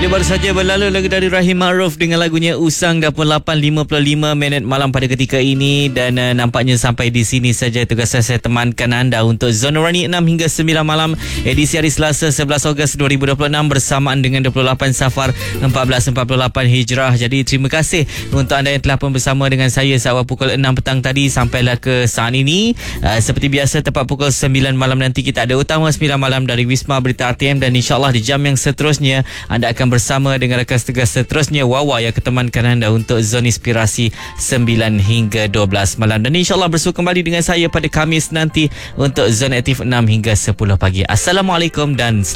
Jadi baru saja berlalu lagu dari Rahim Ma'ruf dengan lagunya Usang. Dah pun 8.55 minit malam pada ketika ini. Dan nampaknya sampai di sini saja tugas saya temankan anda untuk Zon Nurani 6 hingga 9 malam edisi hari Selasa 11 Ogos 2026 bersamaan dengan 28 Safar 1448 Hijrah. Jadi terima kasih untuk anda yang telah pun bersama dengan saya sewaktu pukul 6 petang tadi sampailah ke saat ini. Seperti biasa tepat pukul 9 malam nanti kita ada Utama 9 malam dari Wisma Berita RTM, dan insyaAllah di jam yang seterusnya anda akan bersama dengan rakan tugas seterusnya Wawa yang ketemankan anda untuk Zon Inspirasi 9 hingga 12 malam, dan insyaAllah bersua kembali dengan saya pada Khamis nanti untuk Zon Aktif 6 hingga 10 pagi. Assalamualaikum dan